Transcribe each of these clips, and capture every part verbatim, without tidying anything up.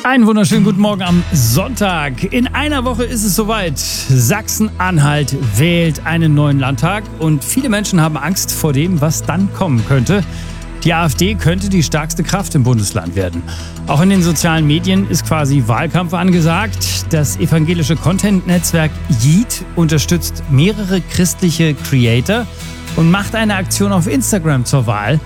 Einen wunderschönen guten Morgen am Sonntag. In einer Woche ist es soweit. Sachsen-Anhalt wählt einen neuen Landtag und viele Menschen haben Angst vor dem, was dann kommen könnte. Die AfD könnte die stärkste Kraft im Bundesland werden. Auch in den sozialen Medien ist quasi Wahlkampf angesagt. Das evangelische Content-Netzwerk Yeet unterstützt mehrere christliche Creator und macht eine Aktion auf Instagram zur Wahl.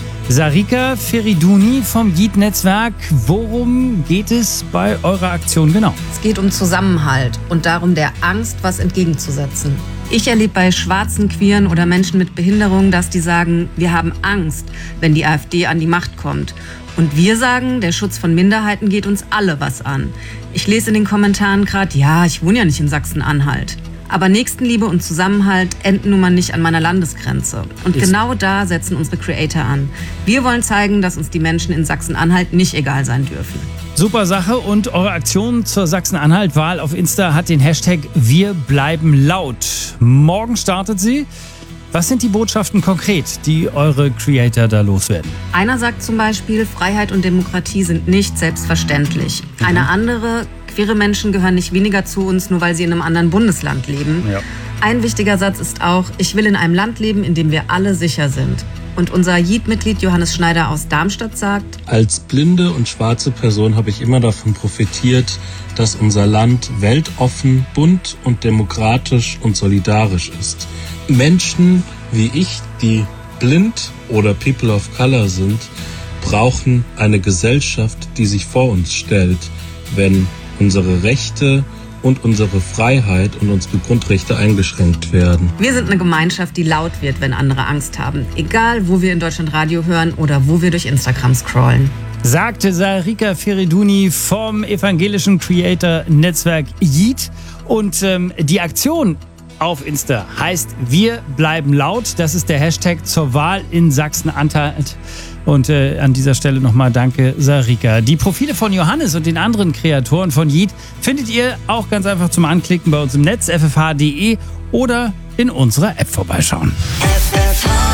Sarika Feriduni vom Yeet-Netzwerk, worum geht es bei eurer Aktion genau? Es geht um Zusammenhalt und darum, der Angst was entgegenzusetzen. Ich erlebe bei schwarzen, queeren oder Menschen mit Behinderung, dass die sagen, wir haben Angst, wenn die AfD an die Macht kommt. Und wir sagen, der Schutz von Minderheiten geht uns alle was an. Ich lese in den Kommentaren gerade, ja, ich wohne ja nicht in Sachsen-Anhalt. Aber Nächstenliebe und Zusammenhalt enden nun mal nicht an meiner Landesgrenze. Und Ist genau da setzen unsere Creator an. Wir wollen zeigen, dass uns die Menschen in Sachsen-Anhalt nicht egal sein dürfen. Super Sache, und eure Aktion zur Sachsen-Anhalt-Wahl auf Insta hat den Hashtag Wir bleiben laut. Morgen startet sie. Was sind die Botschaften konkret, die eure Creator da loswerden? Einer sagt zum Beispiel, Freiheit und Demokratie sind nicht selbstverständlich. Mhm. Eine andere, queere Menschen gehören nicht weniger zu uns, nur weil sie in einem anderen Bundesland leben. Ja. Ein wichtiger Satz ist auch, ich will in einem Land leben, in dem wir alle sicher sind. Und unser Yeet-Mitglied Johannes Schneider aus Darmstadt sagt: Als blinde und schwarze Person habe ich immer davon profitiert, dass unser Land weltoffen, bunt und demokratisch und solidarisch ist. Menschen wie ich, die blind oder People of Color sind, brauchen eine Gesellschaft, die sich vor uns stellt, wenn unsere Rechte und unsere Freiheit und unsere Grundrechte eingeschränkt werden. Wir sind eine Gemeinschaft, die laut wird, wenn andere Angst haben. Egal, wo wir in Deutschland Radio hören oder wo wir durch Instagram scrollen. Sagte Sarika Feriduni vom evangelischen Creator-Netzwerk Yeet. Und ähm, die Aktion auf Insta heißt Wir bleiben laut. Das ist der Hashtag zur Wahl in Sachsen-Anhalt. Und äh, an dieser Stelle nochmal danke, Sarika. Die Profile von Johannes und den anderen Kreatoren von Yeet findet ihr auch ganz einfach zum Anklicken bei uns im Netz, f f h punkt d e, oder in unserer App vorbeischauen. F F H.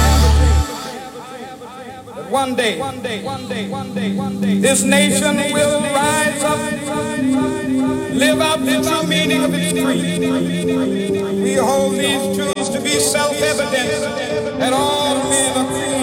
One day, one day, one day, one day, one day, this nation will rise up, live out the true meaning of its creed. We hold these truths to be self-evident, that all men are created